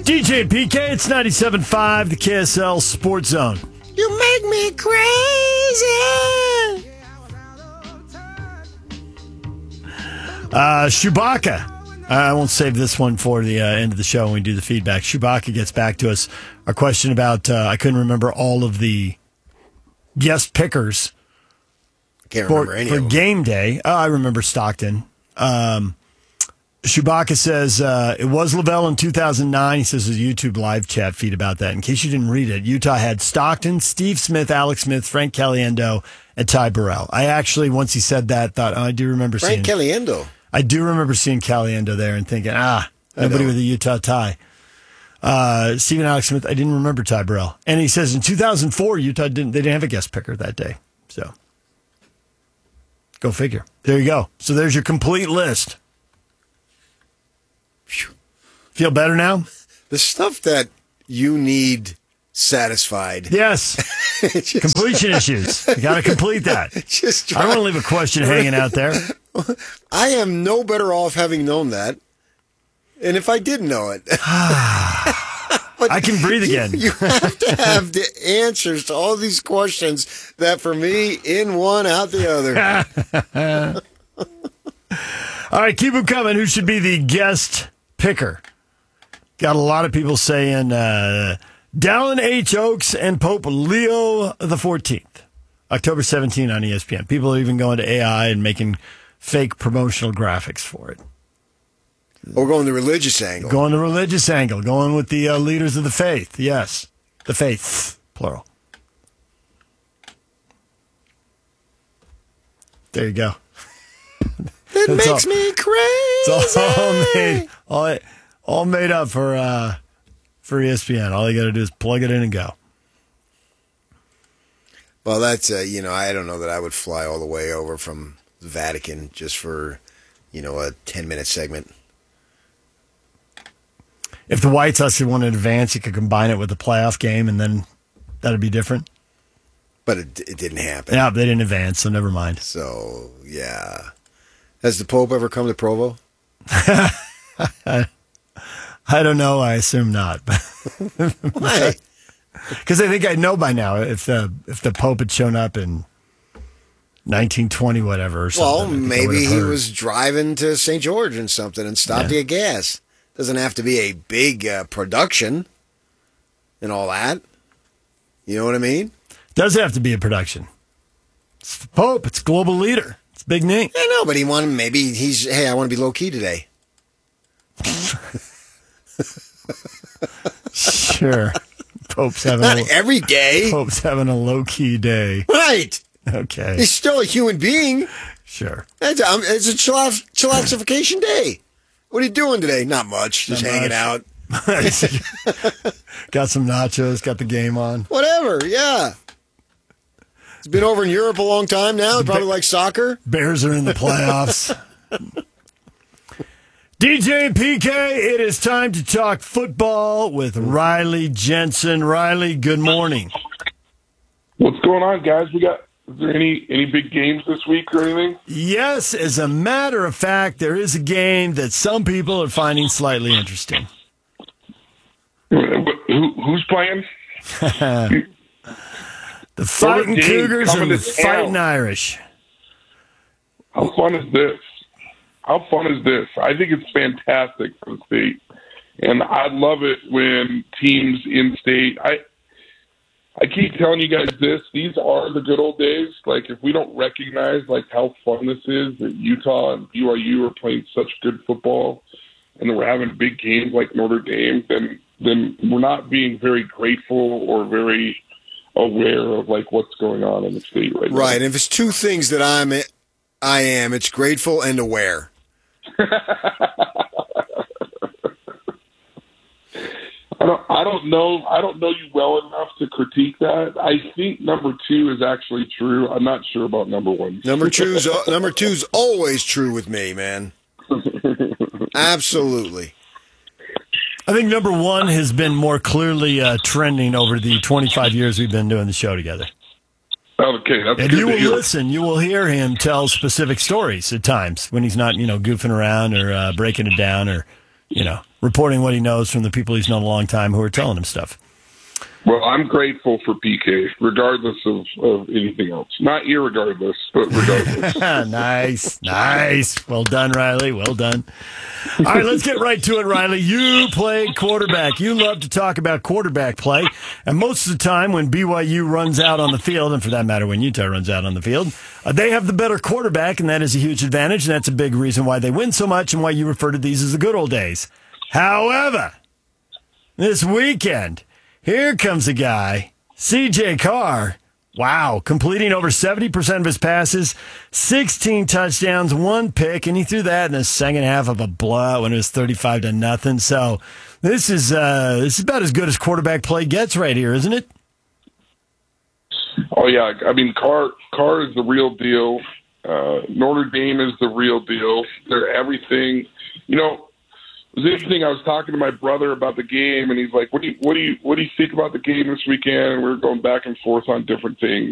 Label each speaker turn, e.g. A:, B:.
A: DJ PK, it's 97.5, the KSL Sports Zone.
B: You make me crazy.
A: Chewbacca. I won't save this one for the end of the show when we do the feedback. Chewbacca gets back to us. Our question about, I couldn't remember all of the guest pickers.
B: Can't remember any of them.
A: For game day. I remember Stockton. Chewbacca says it was Lavelle in 2009. He says there's a YouTube live chat feed about that. In case you didn't read it, Utah had Stockton, Steve Smith, Alex Smith, Frank Caliendo, and Ty Burrell. I actually, once he said that, thought, I do remember
B: Frank Caliendo.
A: I do remember seeing Caliendo there and thinking, nobody with a Utah tie. Stephen Alex Smith, I didn't remember Ty Burrell. And he says in 2004, Utah didn't have a guest picker that day. So, go figure. There you go. So there's your complete list. Feel better now?
B: The stuff that you need satisfied.
A: Yes. Completion issues. You got to complete that. I don't want to leave a question hanging out there.
B: I am no better off having known that. And if I didn't know it.
A: I can breathe again.
B: You have to have the answers to all these questions that for me, in one, out the other.
A: All right, keep them coming. Who should be the guest picker? Got a lot of people saying Dallin H. Oaks and Pope Leo the 14th. October 17 on ESPN. People are even going to AI and making fake promotional graphics for it.
B: Or going the religious angle.
A: Going the religious angle. Going with the leaders of the faith. Yes. The faith, plural. There you go.
B: That makes me crazy.
A: It's all made up for ESPN. All you got to do is plug it in and go.
B: Well, that's, I don't know that I would fly all the way over from the Vatican just for, a 10-minute segment.
A: If the White Sox want to advance, you could combine it with the playoff game, and then that'd be different.
B: But it didn't happen.
A: Yeah, they didn't advance, so never mind.
B: So, yeah. Has the Pope ever come to Provo?
A: I don't know. I assume not.
B: Why?
A: Because I think I'd know by now if the Pope had shown up in 1920, whatever. Or something.
B: Well, maybe he was driving to St. George and something and stopped to get gas. Doesn't have to be a big production and all that. You know what I mean?
A: Does have to be a production. It's the Pope. It's a global leader. It's a big name.
B: I know, but I want to be low key today.
A: Sure. Pope's having
B: Not every day.
A: Pope's having a low key day.
B: Right.
A: Okay.
B: He's still a human being.
A: Sure.
B: It's a chillaxification day. What are you doing today? Not much. Just hanging out.
A: Got some nachos. Got the game on.
B: Whatever. Yeah. He's been over in Europe a long time now. He probably likes soccer.
A: Bears are in the playoffs. DJ PK, it is time to talk football with Riley Jensen. Riley, good morning.
C: What's going on, guys? Is there any big games this week or anything?
A: Yes, as a matter of fact, there is a game that some people are finding slightly interesting.
C: Who's playing?
A: The Fighting Cougars and the Fighting Irish.
C: How fun is this? I think it's fantastic for the state. And I love it when teams in state, I keep telling you guys this, these are the good old days. Like, if we don't recognize, how fun this is, that Utah and BYU are playing such good football, and then we're having big games like Notre Dame, then we're not being very grateful or very aware of, what's going on in the state right now.
B: Right, and if it's two things that I am, it's grateful and aware.
C: I don't know you well enough to critique that. I think number two is actually true. I'm not sure about number one.
B: Number two's always true with me, man. Absolutely.
A: I think number one has been more clearly trending over the 25 years we've been doing the show together.
C: Okay, that's
A: and
C: good
A: you
C: to
A: will
C: hear.
A: listen. You will hear him tell specific stories at times when he's not, goofing around or breaking it down or reporting what he knows from the people he's known a long time who are telling him stuff.
C: Well, I'm grateful for PK, regardless of anything else. Not irregardless, but regardless.
A: Nice. Well done, Riley. Well done. All right, let's get right to it, Riley. You played quarterback. You love to talk about quarterback play. And most of the time when BYU runs out on the field, and for that matter, when Utah runs out on the field, they have the better quarterback, and that is a huge advantage, and that's a big reason why they win so much and why you refer to these as the good old days. However, this weekend, here comes a guy, C.J. Carr. Wow, completing over 70% of his passes, 16 touchdowns, 1 pick, and he threw that in the second half of a blowout when it was 35-0. So this is about as good as quarterback play gets right here, isn't it?
C: Oh yeah, I mean Carr is the real deal. Notre Dame is the real deal. They're everything. It was interesting. I was talking to my brother about the game, and he's like, "What do you think about the game this weekend?" And we were going back and forth on different things.